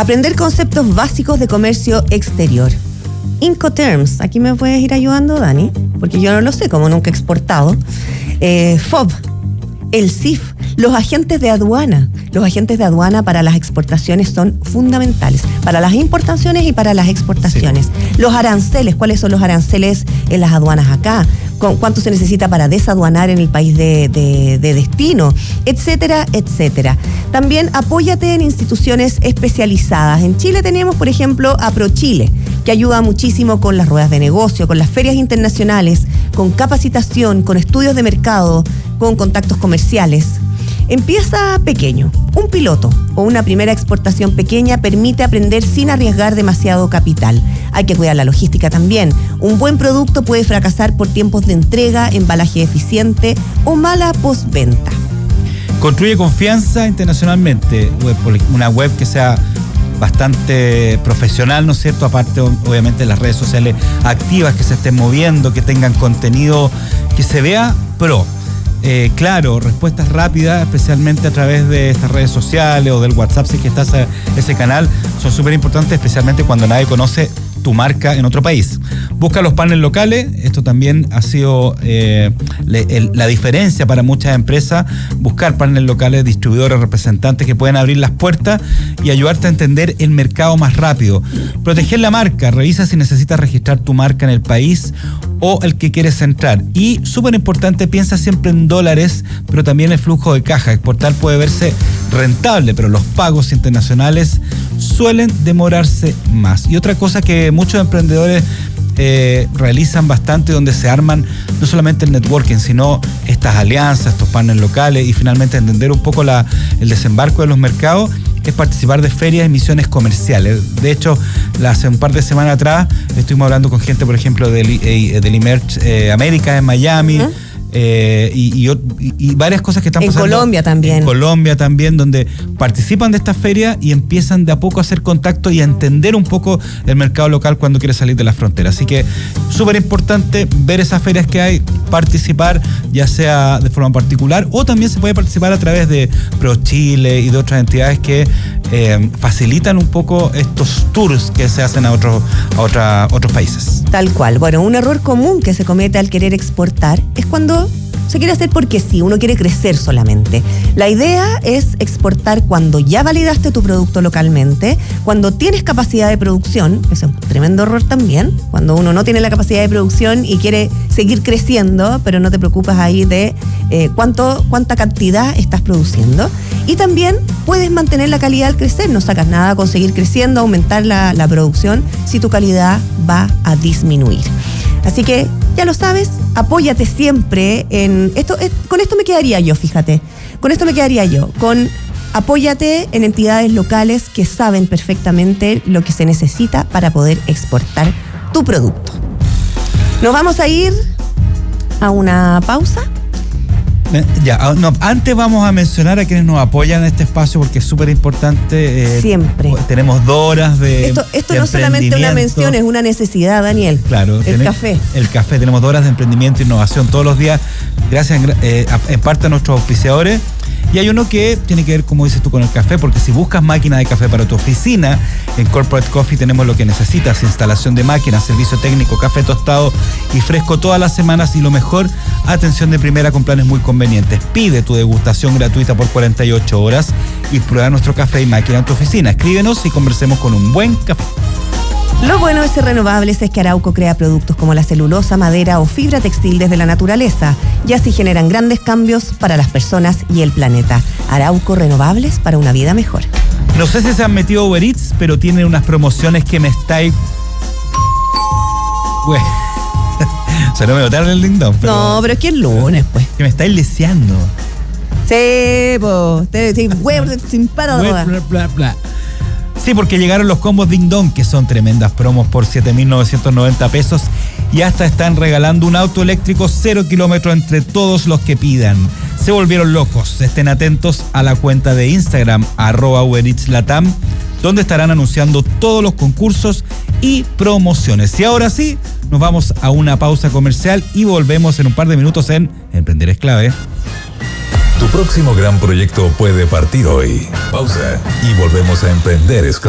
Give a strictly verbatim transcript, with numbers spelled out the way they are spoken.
Aprender conceptos básicos de comercio exterior. Incoterms, aquí me puedes ir ayudando, Dani, porque yo no lo sé, como nunca he exportado. Eh, F O B, el C I F, los agentes de aduana. Los agentes de aduana para las exportaciones son fundamentales, para las importaciones y para las exportaciones. Sí. Los aranceles, ¿cuáles son los aranceles en las aduanas acá? ¿Cuánto se necesita para desaduanar en el país de, de, de destino? Etcétera, etcétera. También apóyate en instituciones especializadas. En Chile tenemos, por ejemplo, a ProChile, que ayuda muchísimo con las ruedas de negocio, con las ferias internacionales, con capacitación, con estudios de mercado, con contactos comerciales. Empieza pequeño. Un piloto o una primera exportación pequeña permite aprender sin arriesgar demasiado capital. Hay que cuidar la logística también. Un buen producto puede fracasar por tiempos de entrega, embalaje deficiente o mala postventa. Construye confianza internacionalmente. Una web que sea bastante profesional, ¿no es cierto? Aparte, obviamente, de las redes sociales activas que se estén moviendo, que tengan contenido que se vea pro. Eh, claro, respuestas rápidas, especialmente a través de estas redes sociales o del WhatsApp, si es que está ese, ese canal, son súper importantes, especialmente cuando nadie conoce tu marca en otro país. Busca los partners locales. Esto también ha sido eh, le, el, la diferencia para muchas empresas, buscar partners locales, distribuidores, representantes que pueden abrir las puertas y ayudarte a entender el mercado más rápido. Proteger la marca, revisa si necesitas registrar tu marca en el país o el que quieres entrar. Y súper importante, piensa siempre en dólares, pero también el flujo de caja. Exportar puede verse rentable, pero los pagos internacionales suelen demorarse más. Y otra cosa que muchos emprendedores eh, realizan bastante, donde se arman no solamente el networking, sino estas alianzas, estos partners locales, y finalmente entender un poco la, el desembarco de los mercados, es participar de ferias y misiones comerciales. De hecho, hace un par de semanas atrás estuvimos hablando con gente, por ejemplo, del, del Emerge eh, América en Miami, ¿eh? Eh, y, y, y varias cosas que están en pasando. En Colombia también. En Colombia también, donde participan de estas ferias y empiezan de a poco a hacer contacto y a entender un poco el mercado local cuando quiere salir de la frontera. Así que súper importante ver esas ferias que hay, participar, ya sea de forma particular o también se puede participar a través de ProChile y de otras entidades que eh, facilitan un poco estos tours que se hacen a otros a otra, otros países. Tal cual. Bueno, un error común que se comete al querer exportar es cuando se quiere hacer porque sí, uno quiere crecer solamente. La idea es exportar cuando ya validaste tu producto localmente, cuando tienes capacidad de producción, ese es un tremendo error también, cuando uno no tiene la capacidad de producción y quiere seguir creciendo, pero no te preocupas ahí de eh, cuánto, cuánta cantidad estás produciendo. Y también puedes mantener la calidad al crecer, no sacas nada con seguir creciendo, aumentar la, la producción, si tu calidad va a disminuir. Así que, ya lo sabes, apóyate siempre en esto. Es, con esto me quedaría yo, fíjate. Con esto me quedaría yo. Con apóyate en entidades locales que saben perfectamente lo que se necesita para poder exportar tu producto. Nos vamos a ir a una pausa. Ya, no, antes vamos a mencionar a quienes nos apoyan en este espacio porque es súper importante. Eh, Siempre. Tenemos dos horas de Esto, esto de no solamente una mención, es una necesidad, Daniel. Claro. El tenés, café. El café. Tenemos dos horas de emprendimiento e innovación todos los días, gracias eh, a, en parte a nuestros auspiciadores. Y hay uno que tiene que ver, como dices tú, con el café, porque si buscas máquina de café para tu oficina, en Corporate Coffee tenemos lo que necesitas: instalación de máquinas, servicio técnico, café tostado y fresco todas las semanas, y lo mejor, atención de primera con planes muy convenientes. Pide tu degustación gratuita por cuarenta y ocho horas y prueba nuestro café y máquina en tu oficina. Escríbenos y conversemos con un buen café. Lo bueno de ser renovables es que Arauco crea productos como la celulosa, madera o fibra textil desde la naturaleza, y así generan grandes cambios para las personas y el planeta. Arauco, renovables para una vida mejor. No sé si se han metido Uber Eats, pero tienen unas promociones que me estáis... Güey. O sea, no me botaron el ding-dong, pero... No, pero es que es lunes, pues. Que me estáis leseando. Sí, pues. Sí, güey, sin paro. Bla, bla, bla. Sí, porque llegaron los combos Ding Dong, que son tremendas promos por siete mil novecientos noventa pesos, y hasta están regalando un auto eléctrico cero kilómetros entre todos los que pidan. Se volvieron locos. Estén atentos a la cuenta de Instagram, arroba Uber Eats Latam, donde estarán anunciando todos los concursos y promociones. Y ahora sí, nos vamos a una pausa comercial y volvemos en un par de minutos en Emprender es Clave. Tu próximo gran proyecto puede partir hoy. Pausa y volvemos a Emprender es Clave.